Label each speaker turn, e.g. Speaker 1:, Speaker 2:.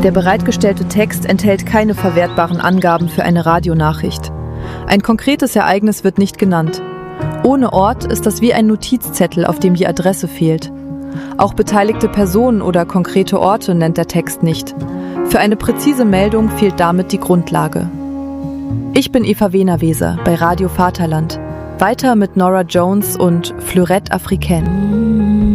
Speaker 1: Der bereitgestellte Text enthält keine verwertbaren Angaben für eine Radionachricht. Ein konkretes Ereignis wird nicht genannt. Ohne Ort ist das wie ein Notizzettel, auf dem die Adresse fehlt. Auch beteiligte Personen oder konkrete Orte nennt der Text nicht. Für eine präzise Meldung fehlt damit die Grundlage. Ich bin Eva Wehner-Weser bei Radio Vaterland. Weiter mit Norah Jones und Fleurette Africaine.